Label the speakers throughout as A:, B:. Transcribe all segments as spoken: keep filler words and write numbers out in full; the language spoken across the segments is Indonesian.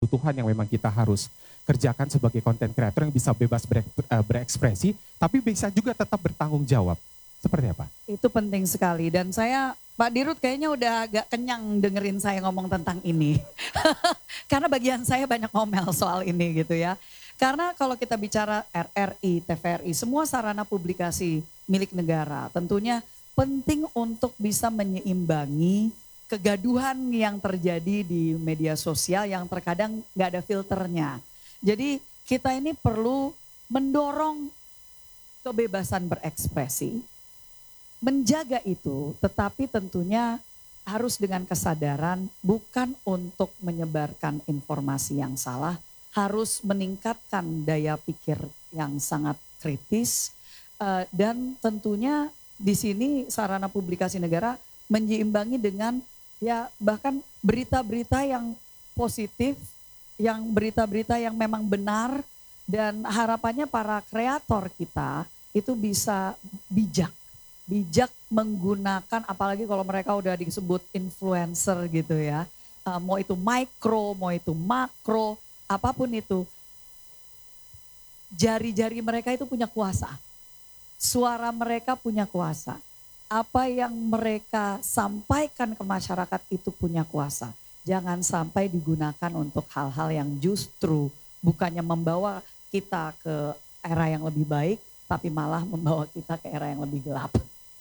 A: kebutuhan yang memang kita harus kerjakan sebagai content creator yang bisa bebas ber, uh, berekspresi, tapi bisa juga tetap bertanggung jawab. Seperti apa?
B: Itu penting sekali dan saya, Pak Dirut kayaknya udah agak kenyang dengerin saya ngomong tentang ini. Karena bagian saya banyak ngomel soal ini gitu ya. Karena kalau kita bicara R R I, T V R I, semua sarana publikasi milik negara tentunya penting untuk bisa menyeimbangi kegaduhan yang terjadi di media sosial yang terkadang gak ada filternya. Jadi kita ini perlu mendorong kebebasan berekspresi, menjaga itu, tetapi tentunya harus dengan kesadaran bukan untuk menyebarkan informasi yang salah, harus meningkatkan daya pikir yang sangat kritis uh, dan tentunya di sini sarana publikasi negara menyeimbangi dengan ya bahkan berita-berita yang positif, yang berita-berita yang memang benar dan harapannya para kreator kita itu bisa bijak. Bijak menggunakan apalagi kalau mereka udah disebut influencer gitu ya. Uh, mau itu mikro, mau itu makro, apapun itu. Jari-jari mereka itu punya kuasa. Suara mereka punya kuasa. Apa yang mereka sampaikan ke masyarakat itu punya kuasa. Jangan sampai digunakan untuk hal-hal yang justru bukannya membawa kita ke era yang lebih baik, tapi malah membawa kita ke era yang lebih gelap.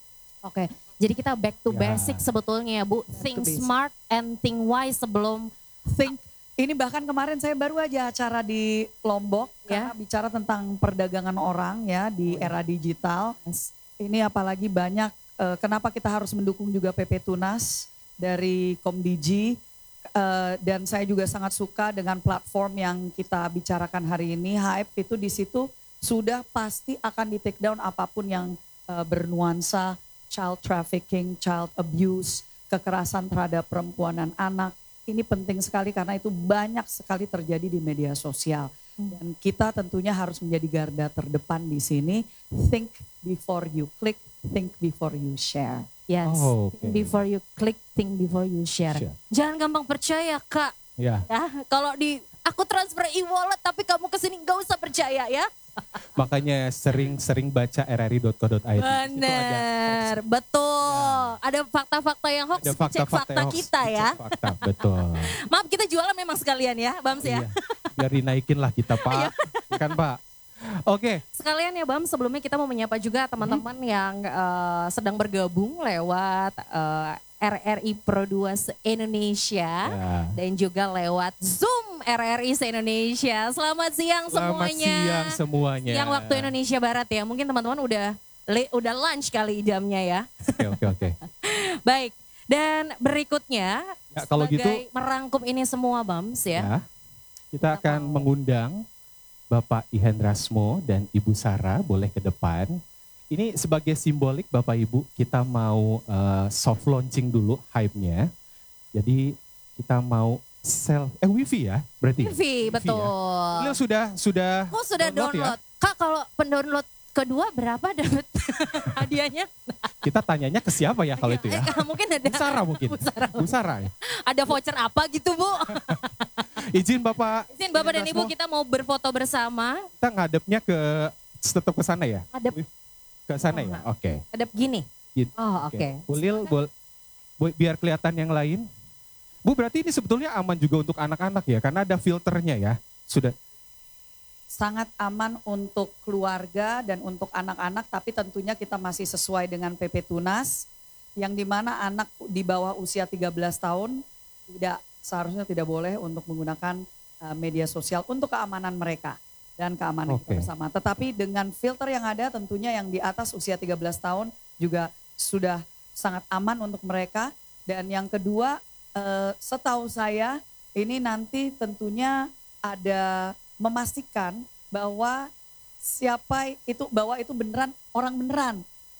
C: Oke, jadi kita back to
A: Ya.
C: basic sebetulnya ya Bu.
B: Back to
C: Think
B: basic.
C: smart and think wise sebelum
B: Think, ini bahkan kemarin saya baru aja acara di Lombok,
C: Ya.
B: karena bicara tentang perdagangan orang ya di era digital. Ini apalagi banyak, eh, kenapa kita harus mendukung juga P P Tunas dari Komdigi. Uh, dan saya juga sangat suka dengan platform yang kita bicarakan hari ini. Hype itu di situ sudah pasti akan di take down apapun yang uh, bernuansa child trafficking, child abuse, kekerasan terhadap perempuan dan anak. Ini penting sekali karena itu banyak sekali terjadi di media sosial. Dan kita tentunya harus menjadi garda terdepan di sini. Think before you click, think before you share.
C: yes,
A: Oh, oke.
C: think before you click, think before you share.
A: Share.
C: Jangan gampang percaya Kak.
A: Ya,
C: Ya, kalau di aku transfer e-wallet tapi kamu kesini nggak usah percaya ya.
A: makanya sering-sering baca r r i dot co dot i d. Di situ ada
C: Benar, betul. Ada fakta-fakta yang hoax,
A: Ada
C: cek
A: fakta-fakta
C: fakta
A: yang hoax,
C: kita ya.
A: cek fakta, betul.
C: Maaf kita jualan memang sekalian ya, Bams ya.
A: Iya, biar dinaikin lah kita Pak, kan Pak. Oke,
C: Sekalian ya Bam, sebelumnya kita mau menyapa juga teman-teman yang eh, sedang bergabung lewat eh, R R I Pro dua se-Indonesia
A: ya.
C: dan juga lewat Zoom R R I se-Indonesia. Selamat siang
A: Selamat
C: semuanya.
A: siang semuanya.
C: Siang waktu Indonesia Barat ya. Mungkin teman-teman udah le- udah lunch kali jamnya ya.
A: Oke, oke, oke.
C: Baik. Dan berikutnya
A: Ya, kalau
C: sebagai
A: gitu
C: merangkum ini semua Bams ya.
A: ya, kita akan mengundang Bapak Ihan Rasmo dan Ibu Sarah boleh ke depan. Ini sebagai simbolik Bapak Ibu, kita mau uh, soft launching dulu hype-nya. Jadi kita mau sell, eh wifi ya berarti?
C: Wifi, betul.
A: Ya. Beliau sudah, sudah
C: Oh sudah download.
A: ya?
C: Kak kalau pendownload kedua berapa dapat hadiahnya?
A: Kita tanyanya ke siapa ya kalau itu ya?
C: Eh, mungkin ada.
A: Bu Sarah mungkin.
C: Bu Sarah.
A: Bu Sarah ya?
C: Ada voucher apa gitu Bu?
A: Izin Bapak.
C: Izin Bapak dan Ibu
A: Rasmo,
C: kita mau berfoto bersama.
A: kita ngadepnya ke, tetap ke sana ya?
C: Ada
A: Ke sana ya? Oke.
C: ada begini.
A: Gitu.
C: Oh oke.
A: Ulil, bol, bo- biar kelihatan yang lain. Bu berarti ini sebetulnya aman juga untuk anak-anak ya, karena ada filternya ya. Sudah.
B: Sangat aman untuk keluarga dan untuk anak-anak, tapi tentunya kita masih sesuai dengan P P Tunas, yang dimana anak di bawah usia tiga belas tahun tidak seharusnya tidak boleh untuk menggunakan uh, media sosial untuk keamanan mereka dan keamanan kita
A: Oke.
B: bersama. Tetapi dengan filter yang ada tentunya yang di atas usia tiga belas tahun juga sudah sangat aman untuk mereka. Dan yang kedua, uh, setahu saya ini nanti tentunya ada memastikan bahwa siapa itu, bahwa itu beneran orang beneran.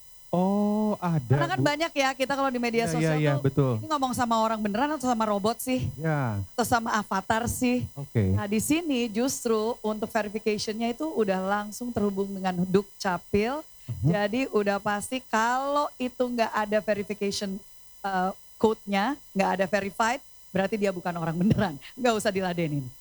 A: Oh ada.
B: Karena kan
A: Bu.
B: banyak ya kita kalau di media
A: Iya,
B: sosial
A: iya, iya,
B: tuh
A: betul.
B: ini ngomong sama orang beneran atau sama robot sih?
A: Ya,
B: Atau sama avatar sih?
A: oke.
B: Nah di sini justru untuk verification-nya itu udah langsung terhubung dengan Dukcapil.
A: Mhm.
B: Jadi udah pasti kalau itu nggak ada verification uh, code-nya, nggak ada verified, berarti dia bukan orang beneran. Nggak usah diladenin.